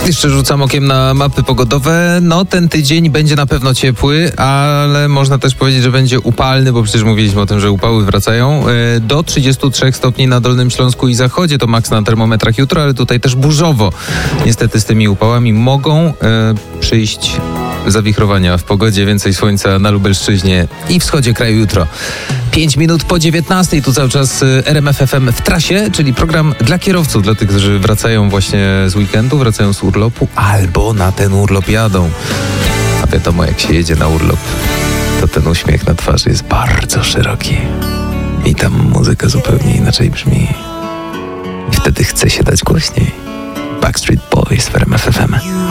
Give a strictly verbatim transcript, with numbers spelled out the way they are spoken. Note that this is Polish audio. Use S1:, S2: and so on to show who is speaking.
S1: Jeszcze rzucam okiem na mapy pogodowe. No, ten tydzień będzie na pewno ciepły, ale można też powiedzieć, że będzie upalny, bo przecież mówiliśmy o tym, że upały wracają. Do trzydziestu trzech stopni na Dolnym Śląsku i Zachodzie to maks na termometrach jutro, ale tutaj też burzowo. Niestety z tymi upałami mogą e, przyjść zawichrowania w pogodzie, więcej słońca na Lubelszczyźnie i wschodzie kraju jutro. Pięć minut po dziewiętnastej, tu cały czas R M F F M w trasie, czyli program dla kierowców, dla tych, którzy wracają właśnie z weekendu, wracają z urlopu albo na ten urlop jadą. A wiadomo, jak się jedzie na urlop, to ten uśmiech na twarzy jest bardzo szeroki i tam muzyka zupełnie inaczej brzmi. I wtedy chce się dać głośniej. Backstreet Boys w R M F F M.